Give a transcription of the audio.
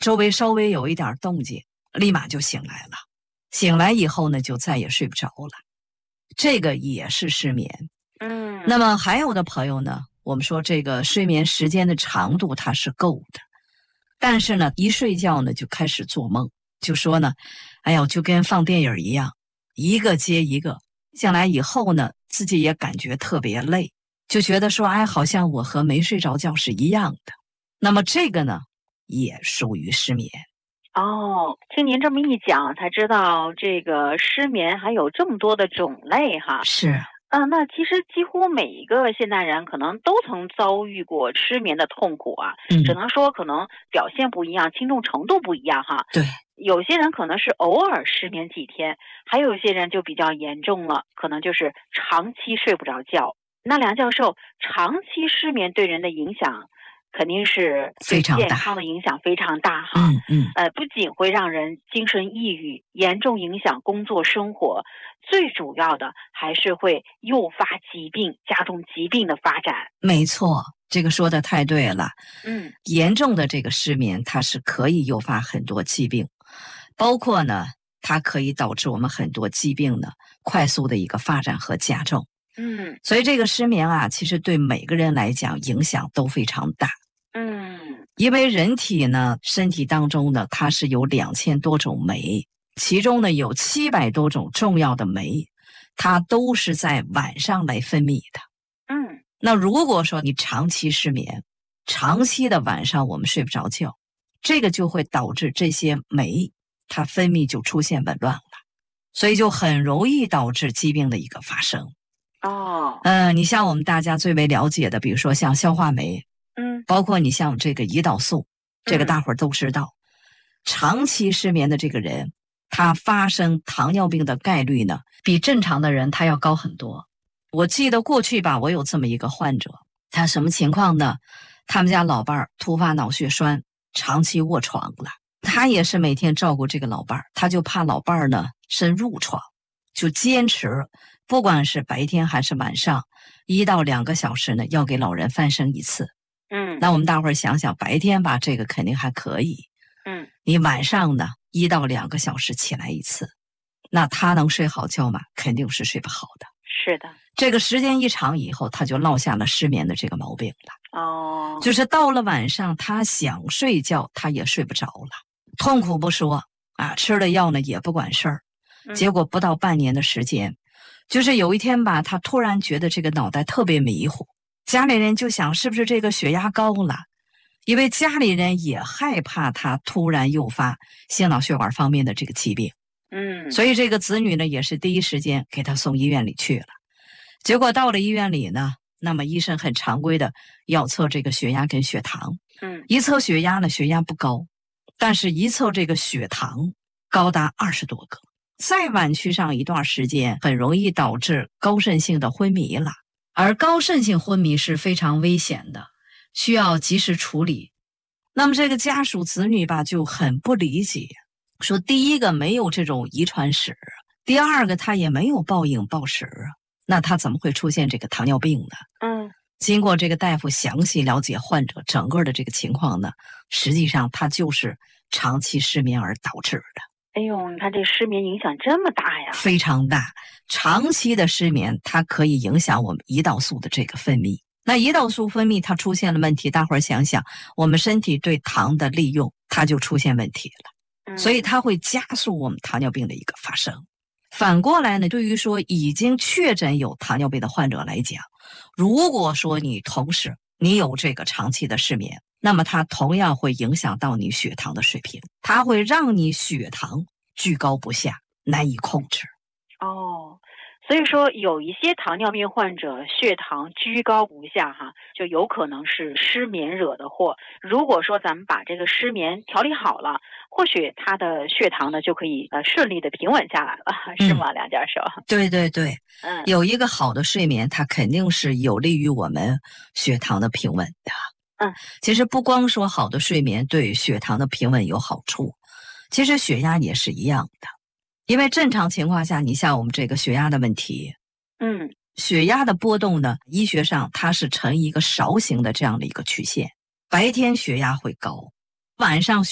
周围稍微有一点动静，立马就醒来了。醒来以后呢，就再也睡不着了。这个也是失眠。那么还有的朋友呢，我们说这个睡眠时间的长度它是够的，但是呢，一睡觉呢就开始做梦，就说呢，哎呀，就跟放电影一样，一个接一个。醒来以后呢，自己也感觉特别累，就觉得说，哎，好像我和没睡着觉是一样的。那么这个呢，也属于失眠。 哦，听您这么一讲，才知道这个失眠还有这么多的种类哈。 是。 那其实几乎每一个现代人可能都曾遭遇过失眠的痛苦啊，只能说可能表现不一样，轻重程度不一样哈。 对， 有些人可能是偶尔失眠几天，还有一些人就比较严重了，可能就是长期睡不着觉。那梁教授，长期失眠对人的影响肯定是对健康的影响非常大哈。不仅会让人精神抑郁，严重影响工作生活，最主要的还是会诱发疾病，加重疾病的发展。 没错，这个说的太对了。严重的这个失眠，它是可以诱发很多疾病，包括呢，它可以导致我们很多疾病呢快速的一个发展和加重。所以这个失眠啊，其实对每个人来讲影响都非常大。因为人体呢，身体当中呢，它是有2000多种酶，其中呢有700多种重要的酶，它都是在晚上来分泌的。那如果说你长期失眠，长期的晚上我们睡不着觉，这个就会导致这些酶它分泌就出现紊乱了，所以就很容易导致疾病的一个发生。你像我们大家最为了解的，比如说像消化酶，包括你像这个胰岛素，这个大伙儿都知道。长期失眠的这个人，他发生糖尿病的概率呢，比正常的人他要高很多。我记得过去吧，我有这么一个患者，他什么情况呢？他们家老伴儿突发脑血栓，长期卧床了。他也是每天照顾这个老伴儿，他就怕老伴儿呢深入床，就坚持，不管是白天还是晚上，1到2个小时呢，要给老人翻身一次。那我们大伙儿想想，白天吧，这个肯定还可以。你晚上呢，1到2个小时起来一次，那他能睡好觉吗？肯定是睡不好的。 是的， 这个时间一长以后，他就落下了失眠的这个毛病了。就是到了晚上，他想睡觉，他也睡不着了，痛苦不说啊，吃了药呢也不管事儿。结果不到半年的时间，就是有一天吧，他突然觉得这个脑袋特别迷糊，家里人就想是不是这个血压高了，因为家里人也害怕他突然诱发心脑血管方面的这个疾病。所以这个子女呢也是第一时间给他送医院里去了。结果到了医院里呢，那么医生很常规的要测这个血压跟血糖。一测血压呢，血压不高，但是一测这个血糖高达20多个，再晚去上一段时间，很容易导致高渗性的昏迷了。而高渗性昏迷是非常危险的，需要及时处理。那么这个家属子女吧就很不理解，说第一个没有这种遗传史，第二个他也没有暴饮暴食，那他怎么会出现这个糖尿病呢？经过这个大夫详细了解患者整个的这个情况呢，实际上他就是长期失眠而导致的。 哎呦，你看这失眠影响这么大呀！ 非常大，长期的失眠它可以影响我们胰岛素的这个分泌。那胰岛素分泌它出现了问题，大伙儿想想，我们身体对糖的利用它就出现问题了，所以它会加速我们糖尿病的一个发生。反过来呢，对于说已经确诊有糖尿病的患者来讲，如果说你同时你有这个长期的失眠，那么它同样会影响到你血糖的水平，它会让你血糖居高不下，难以控制。 所以说有一些糖尿病患者血糖居高不下哈，就有可能是失眠惹的祸。如果说咱们把这个失眠调理好了，或许他的血糖呢就可以顺利的平稳下来了，是吗，梁教授？ 对对对，有一个好的睡眠，它肯定是有利于我们血糖的平稳的。其实不光说好的睡眠对血糖的平稳有好处，其实血压也是一样的。因为正常情况下，你像我们这个血压的问题，血压的波动呢，医学上它是呈一个勺形的这样的一个曲线，白天血压会高，晚上